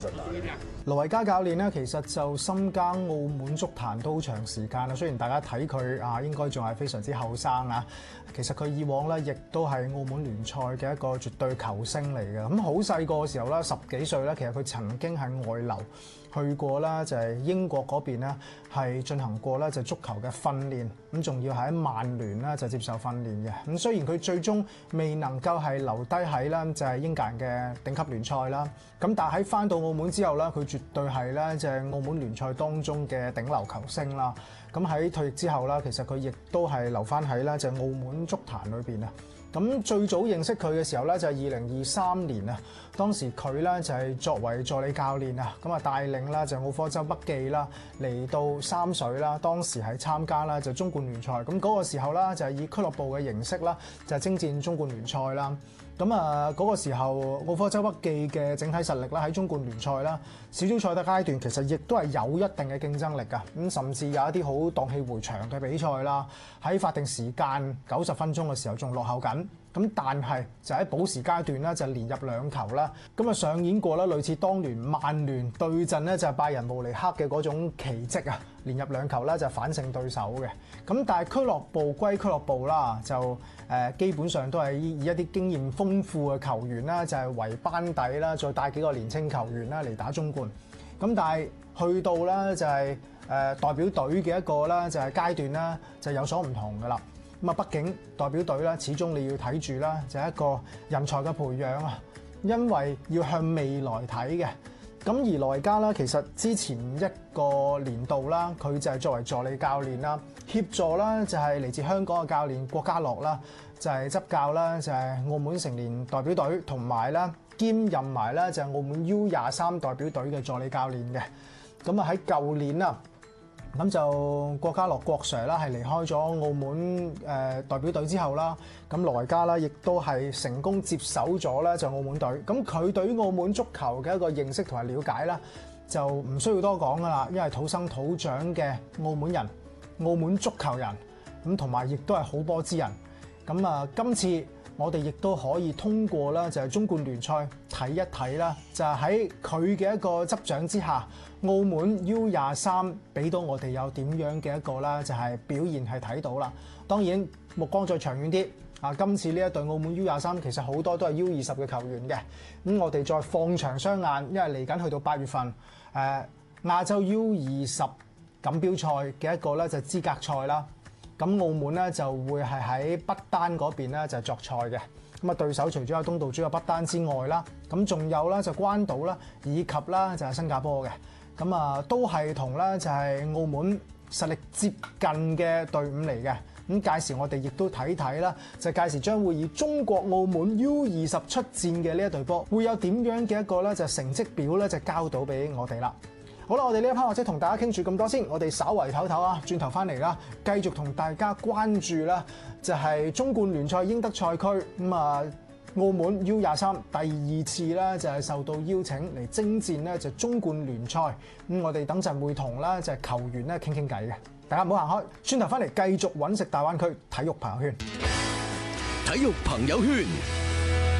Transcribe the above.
盧維家教練咧，其實就深耕澳門足壇都好長時間啦。雖然大家睇佢應該仲係非常之後生啊，其實佢以往咧亦都係澳門聯賽嘅一個絕對球星嚟嘅。咁好細個嘅時候咧，10幾歲咧，其實佢曾經係外流去過啦，就係英國嗰邊咧係進行過咧就足球嘅訓練，咁仲要喺曼聯咧就接受訓練嘅。咁雖然佢最終未能夠係留低喺啦就係英格蘭嘅頂級聯賽啦，咁但係喺翻到澳門之後咧，佢絕對係咧就係澳門聯賽當中嘅頂流球星啦。咁喺退役之後啦，其實佢亦都係留翻喺咧就係澳門足壇裏邊啊。咁最早認識佢嘅時候咧，就係2023年啊。當時佢咧就係作為助理教練啊，咁啊帶領啦就澳科州北記啦嚟到三水啦。當時係參加啦就中冠聯賽。咁嗰個時候啦就係以俱樂部嘅形式啦，就係征戰中冠聯賽啦。咁嗰個時候澳科州北記嘅整體實力啦喺中冠聯賽啦小組賽嘅階段，其實亦都係有一定嘅競爭力㗎。咁甚至有一啲好蕩氣迴腸嘅比賽啦，喺法定時間90分鐘嘅時候仲落後緊。咁但係就喺補時階段咧，就連入2球啦。咁啊上演過啦，類似當年曼聯對陣咧就係拜仁慕尼黑嘅嗰種奇蹟啊！連入2球咧就反勝對手嘅。咁但係俱樂部歸俱樂部啦，就基本上都係以一啲經驗豐富嘅球員啦，就係為班底啦，再帶幾個年青球員啦嚟打中冠。咁但係去到咧就係代表隊嘅一個啦，就係階段啦，就有所唔同㗎啦。咁啊，畢竟代表隊啦，始終你要睇住啦，就係一個人才嘅培養啊，因為要向未來睇嘅。咁而盧維家啦，其實之前一個年度啦，佢就係作為助理教練啦，協助啦就係嚟自香港嘅教練郭家樂啦，就係執教啦，就係澳門成年代表隊，同埋啦兼任埋啦就係澳門 U23代表隊嘅助理教練嘅。咁啊喺舊年啊。咁就郭家樂郭 Sir 啦，係離開咗澳門代表隊之後啦，咁盧維家啦，亦都係成功接手咗咧就澳門隊。咁佢對於澳門足球嘅一個認識同埋了解啦，就唔需要多講噶啦，因為土生土長嘅澳門人、澳門足球人，咁同埋亦都係好波之人。咁啊，今次我哋亦都可以通過啦，就係中冠聯賽睇一睇啦，就係喺佢嘅一個執掌之下，澳門 U23 俾到我哋有點樣嘅一個啦，就係表現係睇到啦。當然目光再長遠啲啊，今次呢一隊澳門 U23 其實好多都係 U20 嘅球員嘅，咁我哋再放長雙眼，因為嚟緊去到8月份亞洲 U20 錦標賽嘅一個咧就係資格賽啦。咁澳門咧就會係喺不丹嗰邊咧就係作賽嘅。咁啊對手除咗有東道主嘅不丹之外啦，咁仲有啦就關島啦，以及啦就係新加坡嘅。咁啊都係同咧就係澳門實力接近嘅隊伍嚟嘅。咁屆時我哋亦都睇睇啦，就屆時將會以中國澳門 U20 出戰嘅呢一隊波，會有點樣嘅一個咧就成績表咧就交到俾我哋啦。好啦，我哋呢一 part 或者同大家傾住咁多先，我哋稍為唞唞啊，轉頭翻嚟啦，繼續同大家關注啦，就係中冠聯賽英德賽區咁啊，澳門 U23 第2次啦，就係受到邀請嚟征戰咧就中冠聯賽。咁我哋等陣會同啦就係球員咧傾傾偈嘅，大家唔好行開，轉頭翻嚟繼續揾食大灣區體育朋友圈。 體育朋友圈。